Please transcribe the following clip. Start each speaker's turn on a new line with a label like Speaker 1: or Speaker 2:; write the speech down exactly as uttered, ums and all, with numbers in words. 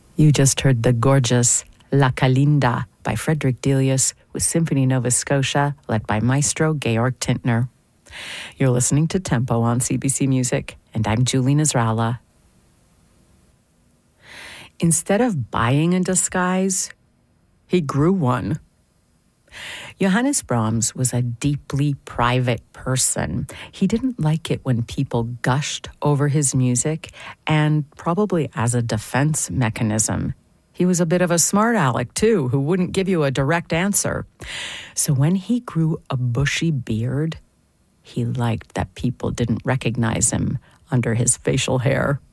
Speaker 1: You just heard the gorgeous La Calinda by Frederick Delius with Symphony Nova Scotia, led by Maestro Georg Tintner. You're listening to Tempo on C B C Music, and I'm Julie Nasrallah. Instead of buying a disguise, he grew one. Johannes Brahms was a deeply private person. He didn't like it when people gushed over his music, and probably as a defense mechanism. He was a bit of a smart aleck, too, who wouldn't give you a direct answer. So when he grew a bushy beard, he liked that people didn't recognize him under his facial hair.